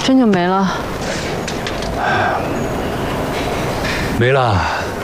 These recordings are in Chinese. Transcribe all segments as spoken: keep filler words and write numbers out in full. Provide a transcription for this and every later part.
真就没了？ 没了。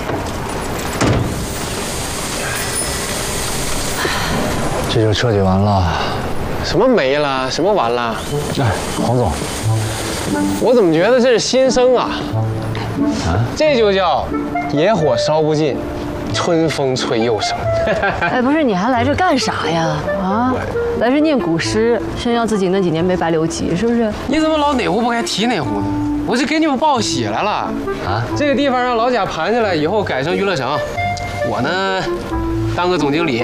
这就彻底完了。 什么没了？什么完了？ 哎，黄总， 我怎么觉得这是新生啊？ 啊， 这就叫野火烧不尽，春风吹又生。 哎，不是，你还来这干啥呀？啊，来这念古诗，炫耀自己那几年没白留级，是不是？ 你怎么老哪壶不该提哪壶呢？我是给你们报喜来了啊！这个地方让老贾盘下来，以后改成娱乐城，我呢当个总经理。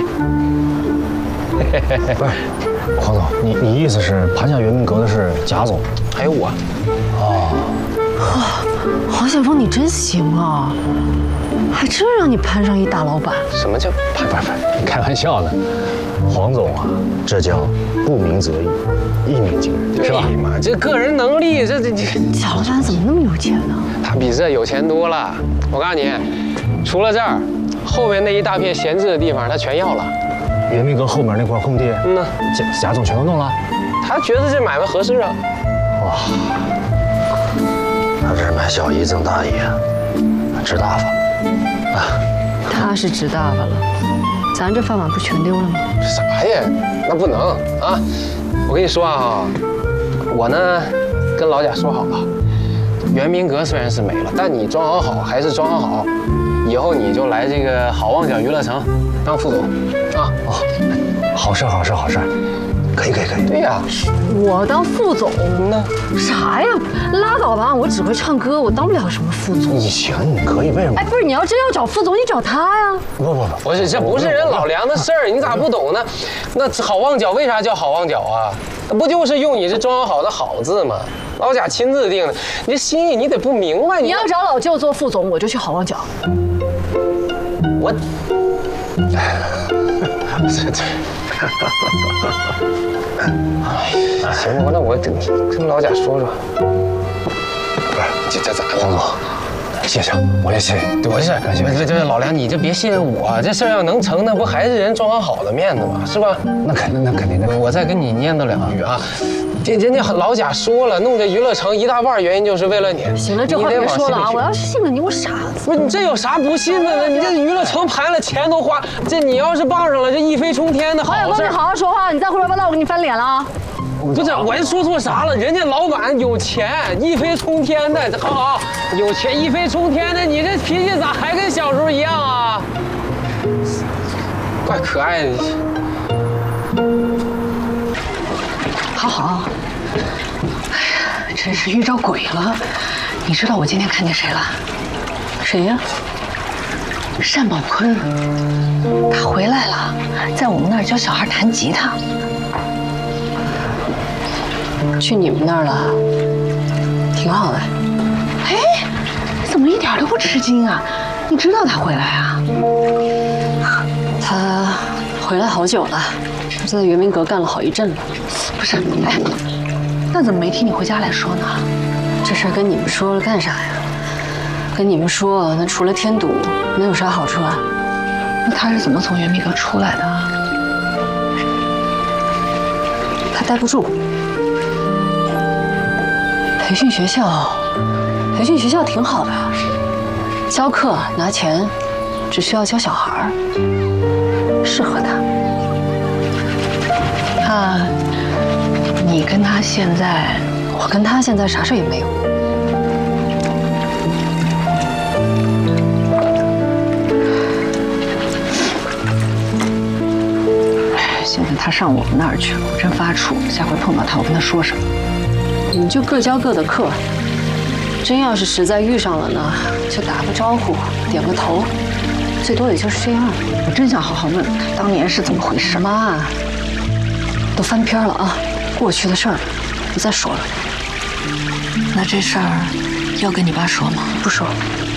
不是，黄总，你你意思是盘下圆明阁的是贾总， 还有我？ 哦， 哇，黄晓峰你真行啊，还真让你攀上一大老板。 什么叫不不不，开玩笑呢。黄总啊，这叫不鸣则已，一鸣惊人，是吧？ 嘛，这个人能力，这这这， 贾老板怎么那么有钱呢？ 他比这有钱多了。我告诉你，除了这儿，后面那一大片闲置的地方，他全要了。 圆明阁后面那块空地， 嗯呢， 贾贾总全都弄了。 他觉得这买卖合适啊。 哇，他这是买小姨赠大姨啊，值大发啊！ 他是值大发了，咱这饭碗不全丢了吗？ 这啥呀？那不能啊！我跟你说啊，我呢跟老贾说好了，圆明阁虽然是没了，但你装好好还是装好好，以后你就来这个好望角娱乐城当副总啊！ 哦，好事好事好事，可以可以可以。 对呀， 我当副总呢？ 啥呀？拉倒吧，我只会唱歌，我当不了什么副总。 你行，你可以，为什么？ 哎，不是，你要真要找副总，你找他呀。 不不不， 不是，这不是人老梁的事儿，你咋不懂呢？那好望角为啥叫好望角啊？那不就是用你这装好的好字吗？老贾亲自定的，你这心意你得不明白。 你要找老舅做副总，我就去好望角。 我，这这，行吧，那我跟跟老贾说说。不是，这这咋的？ 黄总，谢谢，我也谢谢。 不是，这这老梁，你这别谢谢我，这事儿要能成，那不还是人装好的面子吗？是吧？ 那肯定，那肯定，那我再跟你念叨两句啊。这人家老贾说了，弄这娱乐城一大半原因就是为了你。 行了，这话别说了啊！我要是信了你，我傻子。 不是你这有啥不信的呢？你这娱乐城盘了，钱都花，这你要是傍上了，这一飞冲天的好事。 黄晓峰，你好好说话，你再胡说八道，我给你翻脸了啊！ 不是，我说错啥了？人家老板有钱，一飞冲天的，这好好有钱一飞冲天的，你这脾气咋还跟小时候一样啊？怪可爱的。 好好，哎呀，真是遇着鬼了！你知道我今天看见谁了？ 谁呀？ 单宝坤，他回来了，在我们那儿教小孩弹吉他。 去你们那儿了，挺好的。 哎，你怎么一点都不吃惊啊？你知道他回来啊？ 他回来好久了，就在圆明阁干了好一阵了。 不是，哎，那怎么没听你回家来说呢？ 这事儿跟你们说了干啥呀？跟你们说，那除了添堵，能有啥好处啊？ 那他是怎么从圆明阁出来的啊？ 他待不住。培训学校，培训学校挺好的，教课拿钱，只需要教小孩儿，适合他。 那你跟他现在， 我跟他现在啥事也没有。 现在他上我们那儿去了，我真发怵。下回碰到他，我跟他说什么？ 你们就各教各的课，真要是实在遇上了呢，就打个招呼，点个头，最多也就是这样。 我真想好好问问他当年是怎么回事。 妈，都翻篇了啊，过去的事儿，不再说了。 那这事儿要跟你爸说吗？ 不说。